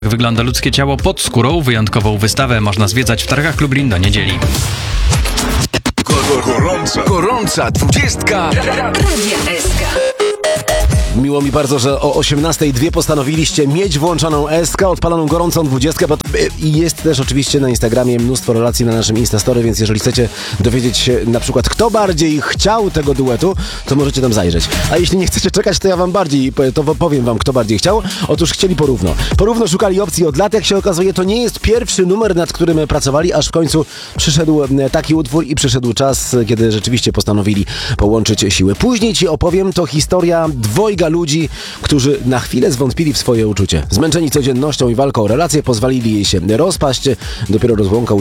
Jak wygląda ludzkie ciało pod skórą? Wyjątkową wystawę można zwiedzać w targach Lublin do niedzieli. Gorąca 20. Radia SK. Miło mi bardzo, że o 18:02 postanowiliście mieć włączoną SK, odpaloną gorącą 20. I jest też oczywiście na Instagramie mnóstwo relacji na naszym Instastory, więc jeżeli chcecie dowiedzieć się na przykład, kto bardziej chciał tego duetu, to możecie tam zajrzeć. A jeśli nie chcecie czekać, to ja wam bardziej, to powiem wam, kto bardziej chciał. Otóż chcieli porówno. Porówno szukali opcji od lat. Jak się okazuje, to nie jest pierwszy numer, nad którym pracowali, aż w końcu przyszedł taki utwór i przyszedł czas, kiedy rzeczywiście postanowili połączyć siły. Później ci opowiem, to historia dwojga ludzi, którzy na chwilę zwątpili w swoje uczucie. Zmęczeni codziennością i walką o relacje, pozwolili jej się rozpaść. Dopiero rozłąka